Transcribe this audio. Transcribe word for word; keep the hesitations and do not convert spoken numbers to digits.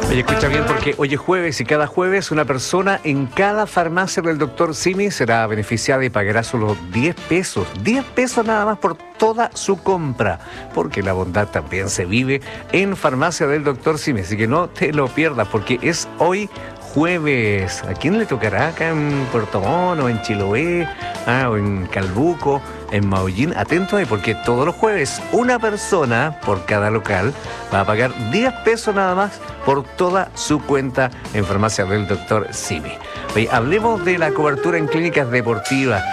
Oye, escucha bien porque hoy es jueves y cada jueves una persona en cada farmacia del doctor Simi será beneficiada y pagará solo diez pesos. diez pesos nada más por toda su compra. Porque la bondad también se vive en farmacia del doctor Simi. Así que no te lo pierdas porque es hoy jueves. ¿A quién le tocará acá en Puerto Montt o en Chiloé? Ah, o en Calbuco, en Maullín. Atento ahí porque todos los jueves una persona por cada local va a pagar diez pesos nada más por toda su cuenta en farmacia del doctor Simi. Oye, hablemos de la cobertura en clínicas deportivas.